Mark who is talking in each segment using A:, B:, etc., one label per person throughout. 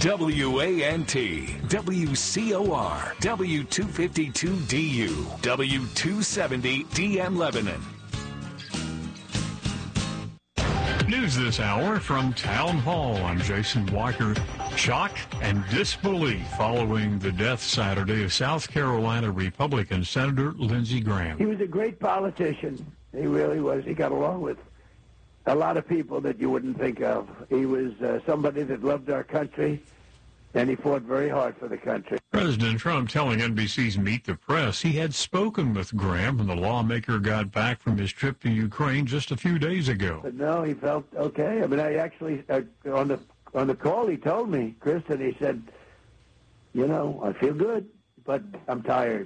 A: WANT, WCOR, W252DU, W270 DM Lebanon.
B: News this hour from Town Hall. I'm Jason Walker. Shock and disbelief following the death Saturday of South Carolina Republican Senator Lindsey Graham.
C: He was a great politician. He really was. He got along with a lot of people that you wouldn't think of. He was somebody that loved our country, and he fought very hard for the country.
B: President Trump telling NBC's Meet the Press he had spoken with Graham when the lawmaker got back from his trip to Ukraine just a few days ago.
C: But no, he felt okay. I mean, I actually, on the call, he told me, Kristen, he said, you know, I feel good, but I'm tired.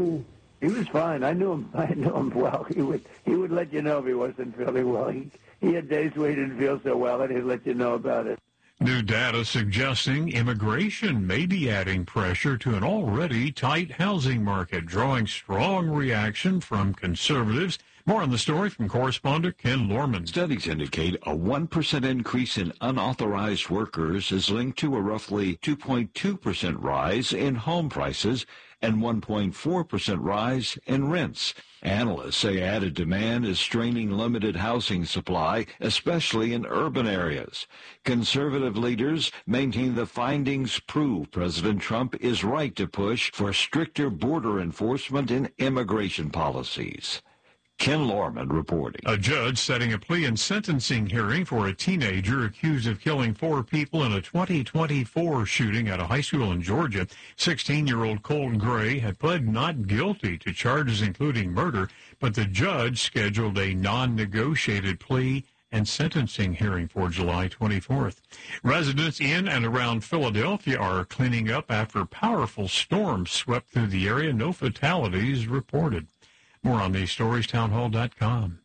C: He was fine. I knew him well. He would let you know if he wasn't feeling well. He had days where he didn't feel so well, and he'd let you know about it.
B: New data suggesting immigration may be adding pressure to an already tight housing market, drawing strong reaction from conservatives. More on the story from correspondent Ken Lorman.
D: Studies indicate a 1% increase in unauthorized workers is linked to a roughly 2.2% rise in home prices and 1.4% rise in rents. Analysts say added demand is straining limited housing supply, especially in urban areas. Conservative leaders maintain the findings prove President Trump is right to push for stricter border enforcement and immigration policies. Ken Lorman reporting.
B: A judge setting a plea and sentencing hearing for a teenager accused of killing 4 people in a 2024 shooting at a high school in Georgia. 16-year-old Colton Gray had pled not guilty to charges including murder, but the judge scheduled a non-negotiated plea and sentencing hearing for July 24th. Residents in and around Philadelphia are cleaning up after powerful storms swept through the area. No fatalities reported. More on these stories, townhall.com.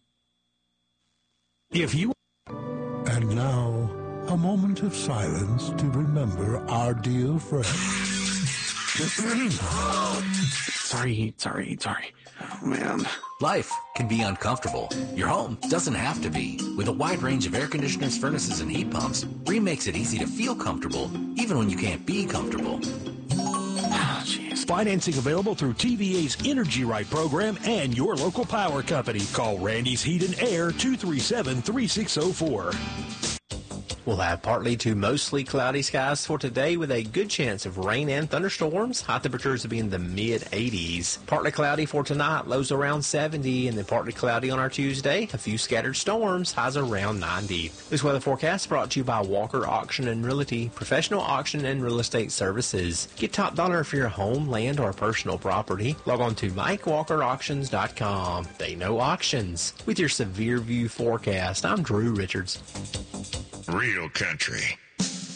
E: And now, a moment of silence to remember our dear friend.
F: Sorry. Oh, man. Life can be uncomfortable. Your home doesn't have to be. With a wide range of air conditioners, furnaces, and heat pumps, Rheem makes it easy to feel comfortable, even when you can't be comfortable.
G: Financing available through TVA's Energy Right program and your local power company. Call Randy's Heat and Air 237-3604.
H: We'll have partly to mostly cloudy skies for today with a good chance of rain and thunderstorms. High temperatures will be in the mid-80s. Partly cloudy for tonight, lows around 70, and then partly cloudy on our Tuesday. A few scattered storms, highs around 90. This weather forecast brought to you by Walker Auction and Realty, professional auction and real estate services. Get top dollar for your home, land, or personal property. Log on to MikeWalkerAuctions.com. They know auctions. With your Severe View forecast, I'm Drew Richards.
I: Real country.